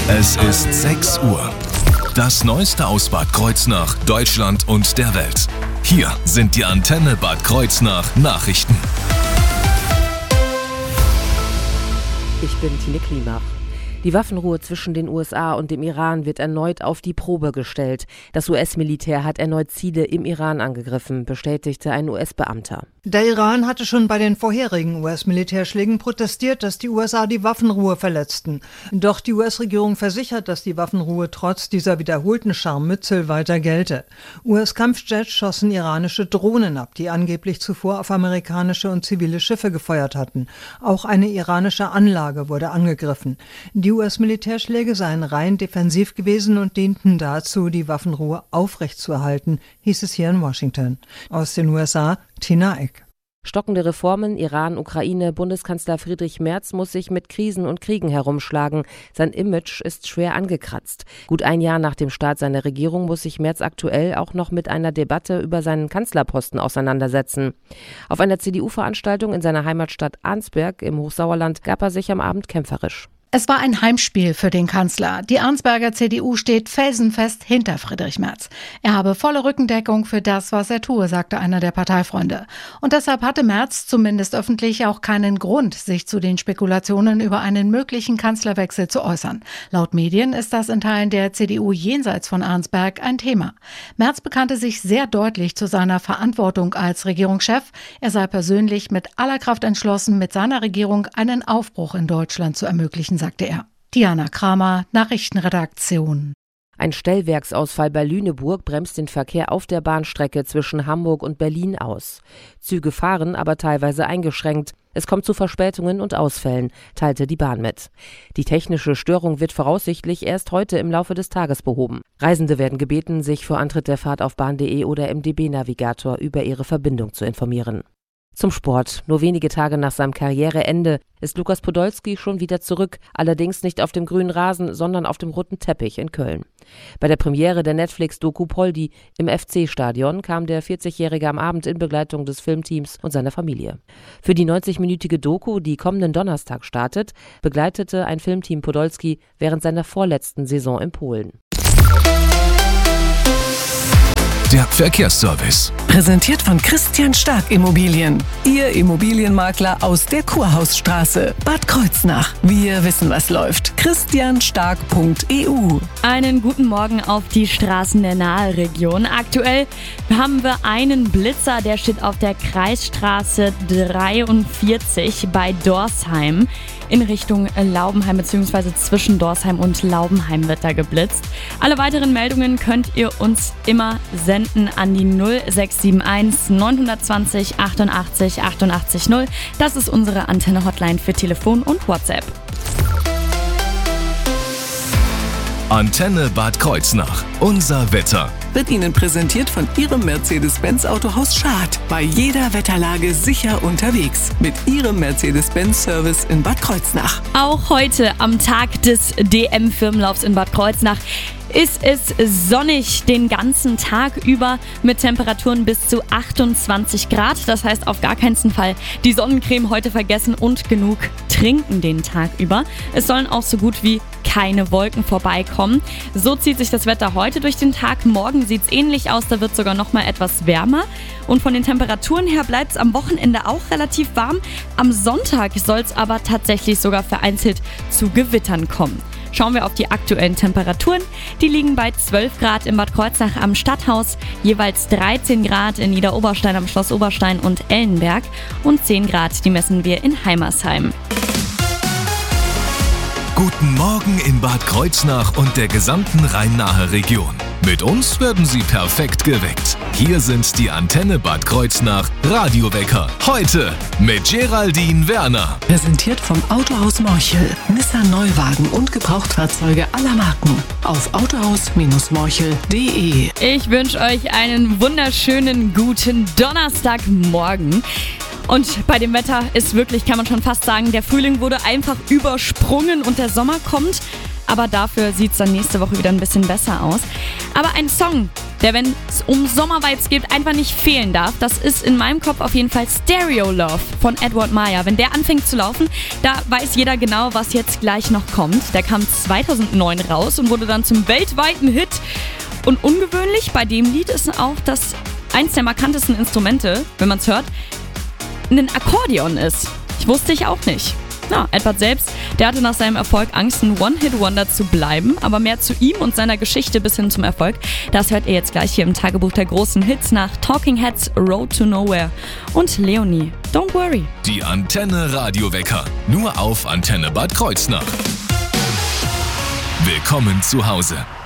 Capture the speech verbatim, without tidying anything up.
Es ist sechs Uhr. Das Neueste aus Bad Kreuznach, Deutschland und der Welt. Hier sind die Antenne Bad Kreuznach Nachrichten. Ich bin Tine Klimach. Die Waffenruhe zwischen den U S A und dem Iran wird erneut auf die Probe gestellt. Das U S-Militär hat erneut Ziele im Iran angegriffen, bestätigte ein U S-Beamter. Der Iran hatte schon bei den vorherigen U S-Militärschlägen protestiert, dass die U S A die Waffenruhe verletzten. Doch die U S-Regierung versichert, dass die Waffenruhe trotz dieser wiederholten Scharmützel weiter gelte. U S-Kampfjets schossen iranische Drohnen ab, die angeblich zuvor auf amerikanische und zivile Schiffe gefeuert hatten. Auch eine iranische Anlage wurde angegriffen. Die U S-Militärschläge seien rein defensiv gewesen und dienten dazu, die Waffenruhe aufrechtzuerhalten, hieß es hier in Washington. Aus den U S A, Tina Eck. Stockende Reformen, Iran, Ukraine, Bundeskanzler Friedrich Merz muss sich mit Krisen und Kriegen herumschlagen. Sein Image ist schwer angekratzt. Gut ein Jahr nach dem Start seiner Regierung muss sich Merz aktuell auch noch mit einer Debatte über seinen Kanzlerposten auseinandersetzen. Auf einer C D U-Veranstaltung in seiner Heimatstadt Arnsberg im Hochsauerland gab er sich am Abend kämpferisch. Es war ein Heimspiel für den Kanzler. Die Arnsberger C D U steht felsenfest hinter Friedrich Merz. Er habe volle Rückendeckung für das, was er tue, sagte einer der Parteifreunde. Und deshalb hatte Merz zumindest öffentlich auch keinen Grund, sich zu den Spekulationen über einen möglichen Kanzlerwechsel zu äußern. Laut Medien ist das in Teilen der C D U jenseits von Arnsberg ein Thema. Merz bekannte sich sehr deutlich zu seiner Verantwortung als Regierungschef. Er sei persönlich mit aller Kraft entschlossen, mit seiner Regierung einen Aufbruch in Deutschland zu ermöglichen, sagte er. Diana Kramer, Nachrichtenredaktion. Ein Stellwerksausfall bei Lüneburg bremst den Verkehr auf der Bahnstrecke zwischen Hamburg und Berlin aus. Züge fahren, aber teilweise eingeschränkt. Es kommt zu Verspätungen und Ausfällen, teilte die Bahn mit. Die technische Störung wird voraussichtlich erst heute im Laufe des Tages behoben. Reisende werden gebeten, sich vor Antritt der Fahrt auf bahn punkt de oder im D B-Navigator über ihre Verbindung zu informieren. Zum Sport. Nur wenige Tage nach seinem Karriereende ist Lukas Podolski schon wieder zurück, allerdings nicht auf dem grünen Rasen, sondern auf dem roten Teppich in Köln. Bei der Premiere der Netflix-Doku Poldi im F C-Stadion kam der vierzigjährige am Abend in Begleitung des Filmteams und seiner Familie. Für die neunzigminütige Doku, die kommenden Donnerstag startet, begleitete ein Filmteam Podolski während seiner vorletzten Saison in Polen. Der Verkehrsservice. Präsentiert von Christian Stark Immobilien. Ihr Immobilienmakler aus der Kurhausstraße, Bad Kreuznach. Wir wissen, was läuft. christian stark punkt e u. Einen guten Morgen auf die Straßen der Nahregion. Aktuell haben wir einen Blitzer, der steht auf der Kreisstraße dreiundvierzig bei Dorsheim. In Richtung Laubenheim bzw. zwischen Dorsheim und Laubenheim wird da geblitzt. Alle weiteren Meldungen könnt ihr uns immer senden an die null sechs sieben eins neun zwei null achtundachtzig achtundachtzig null. Das ist unsere Antenne-Hotline für Telefon und WhatsApp. Antenne Bad Kreuznach. Unser Wetter. Wird Ihnen präsentiert von Ihrem Mercedes-Benz Autohaus Schad. Bei jeder Wetterlage sicher unterwegs. Mit Ihrem Mercedes-Benz-Service in Bad Kreuznach. Auch heute am Tag des D M-Firmenlaufs in Bad Kreuznach ist es sonnig den ganzen Tag über mit Temperaturen bis zu achtundzwanzig Grad. Das heißt auf gar keinen Fall die Sonnencreme heute vergessen und genug trinken den Tag über. Es sollen auch so gut wie keine Wolken vorbeikommen. So zieht sich das Wetter heute durch den Tag. Morgen sieht es ähnlich aus, da wird sogar noch mal etwas wärmer. Und von den Temperaturen her bleibt es am Wochenende auch relativ warm. Am Sonntag soll es aber tatsächlich sogar vereinzelt zu Gewittern kommen. Schauen wir auf die aktuellen Temperaturen. Die liegen bei zwölf Grad in Bad Kreuznach am Stadthaus, jeweils dreizehn Grad in Niederoberstein am Schloss Oberstein und Ellenberg und zehn Grad, die messen wir in Heimersheim. Guten Morgen in Bad Kreuznach und der gesamten Rhein-Nahe-Region. Mit uns werden Sie perfekt geweckt. Hier sind die Antenne Bad Kreuznach Radiowecker. Heute mit Geraldine Werner. Präsentiert vom Autohaus Morchel. Nissan Neuwagen und Gebrauchtfahrzeuge aller Marken. Auf autohaus Morchel punkt de. Ich wünsche euch einen wunderschönen guten Donnerstagmorgen. Und bei dem Wetter ist wirklich, kann man schon fast sagen, der Frühling wurde einfach übersprungen und der Sommer kommt. Aber dafür sieht es dann nächste Woche wieder ein bisschen besser aus. Aber ein Song, der, wenn es um Sommervibes geht, einfach nicht fehlen darf. Das ist in meinem Kopf auf jeden Fall Stereo Love von Edward Maya. Wenn der anfängt zu laufen, da weiß jeder genau, was jetzt gleich noch kommt. Der kam zweitausendneun raus und wurde dann zum weltweiten Hit. Und ungewöhnlich bei dem Lied ist auch, dass eins der markantesten Instrumente, wenn man es hört, ein Akkordeon ist. Ich wusste ich auch nicht. Ja, Edward selbst, der hatte nach seinem Erfolg Angst, ein One-Hit-Wonder zu bleiben, aber mehr zu ihm und seiner Geschichte bis hin zum Erfolg, das hört ihr jetzt gleich hier im Tagebuch der großen Hits nach Talking Heads, Road to Nowhere und Leonie, Don't Worry. Die Antenne Radiowecker, nur auf Antenne Bad Kreuznach. Willkommen zu Hause.